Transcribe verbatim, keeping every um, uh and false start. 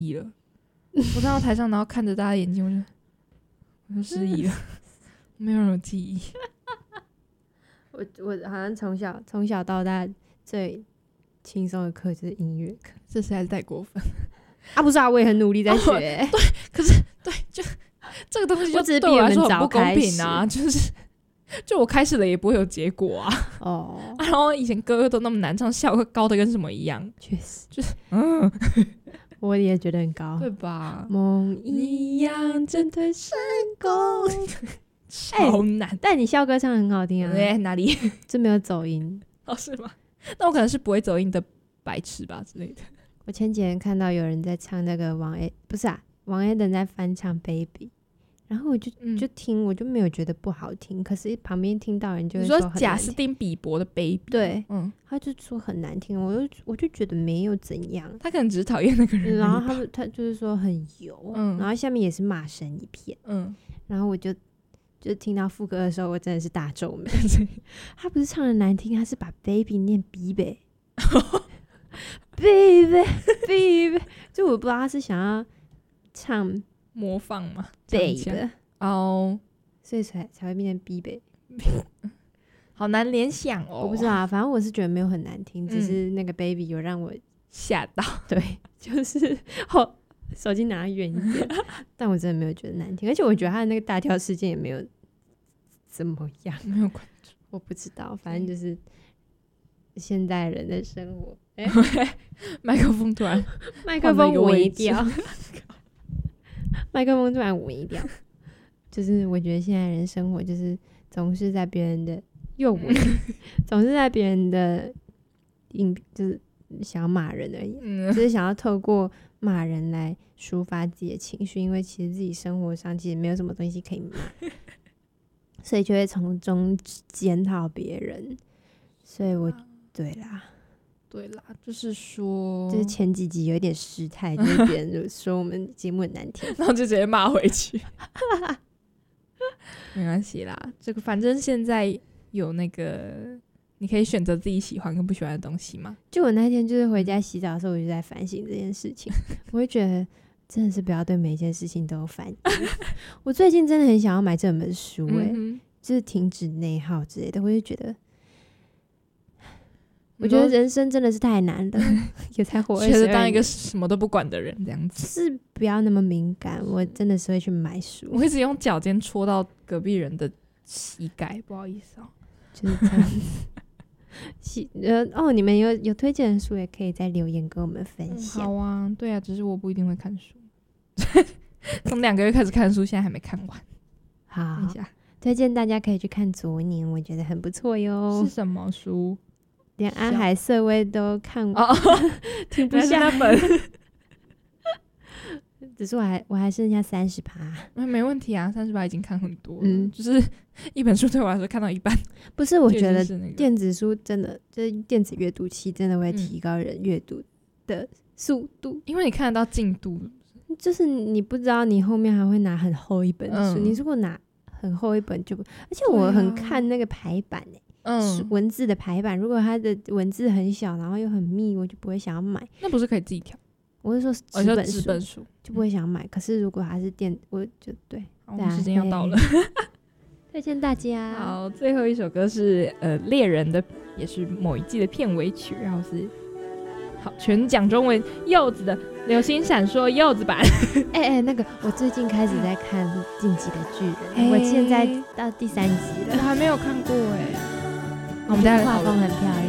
忆了。我站到台上，然后看着大家眼睛，我就我就失忆了，没有任何记忆。 我我好像从小从小到大最轻松的课就是音乐课， 这实在是太过分啊！不是啊，我也很努力在学、欸。 对，可是对，就这个东西就对我来说很不公平啊！就是就我开始了也不会有结果啊。哦、啊，然后以前歌都那么难唱，校歌高的跟什么一样， 确实就是嗯。 我也觉得很高， 对吧？ 梦一样针对成功， 超难、欸。 但你校歌唱得很好听啊！ 欸、哪里？ 就没有走音哦？是吗？那我可能是不会走音的白痴吧之类的。 我前几天看到有人在唱那个王 A， 不是啊，王 A 等在翻唱 Baby， 然后我就、嗯、就听，我就没有觉得不好听，可是旁边听到人就会说很难听。 你说贾斯汀比伯的 Baby， 对，嗯，他就说很难听，我就我就觉得没有怎样， 他可能只是讨厌那个人， 然后他们他就是说很油，嗯，然后下面也是骂声一片，嗯，然后我就就听到副歌的时候，我真的是大皱眉。他不是唱的难听，他是把 Baby 念 Baby Baby Baby， 就我不知道他是想要唱模仿吗 Baby 哦， oh, 所以才才会变成 Baby， 好难联想哦。 我不知道，反正我是觉得没有很难听，嗯、只是那个 Baby 有让我吓到， 对，就是哦，手机拿远一点，但我真的没有觉得难听，而且我觉得他的那个大跳事件也没有怎么样， 没有关注， 我不知道，反正就是现代人的生活。哎、 欸，麦克风突然麦克风微掉，麦克风突然微掉，就是我觉得现在人生活就是总是在别人的又微，总是在别人的影，就是想要骂人而已，嗯、就是想要透过骂人来抒发自己的情绪，因为其实自己生活上其实没有什么东西可以骂，所以就会从中检讨别人。所以我对啦。 对啦，就是说， 就是前几集有一点失态，就是别人就说我们节目很难听， 然后就直接骂回去。没关系啦，这个反正现在有那个，你可以选择自己喜欢跟不喜欢的东西嘛。 就我那天就是回家洗澡的时候，我就在反省这件事情，我会觉得真的是不要对每一件事情都有反应。我最近真的很想要买这本书、欸，哎、嗯，就是停止内耗之类的，我就觉得。我觉得人生真的是太难了，也才活二十二年， 觉得当一个什么都不管的人这样子， 是不要那么敏感。我真的是会去买书， 我一直用脚尖戳到隔壁人的膝盖，不好意思哦、喔， 就是这样子。呃哦，你们有有推荐的书，也可以在留言跟我们分享、 嗯。好啊，对啊，只是我不一定会看书，从两个月开始看书，现在还没看完。 好，看一下，推荐大家可以去看《昨年》，我觉得很不错哟。 是什么书？ 连安海瑟薇都看过，哦、停不下本。 只是我还我还剩下三十趴， 没问题啊，三十趴已经看很多了。嗯，就是一本书对我来说看到一半， 不是，我觉得电子书真的就是电子阅读器真的会提高人阅读的速度、嗯， 因为你看得到进度， 就是你不知道你后面还会拿很厚一本书，嗯、你如果拿很厚一本就不，而且我很看那个排版欸。嗯，文字的排版，如果它的文字很小，然后又很密，我就不会想要买。 那不是可以自己调？ 我是说纸本书， 纸本书就不会想要买。可是如果它是电，我就对。 我们时间要到了， 推荐大家。 好，最后一首歌是呃猎人的，也是某一季的片尾曲，然后是好全讲中文柚子的流星闪烁柚子版。 哎哎、欸，那个我最近开始在看《进击的巨人》欸，我现在到第三集了， 我还没有看过哎、欸。 我们家的画风很漂亮。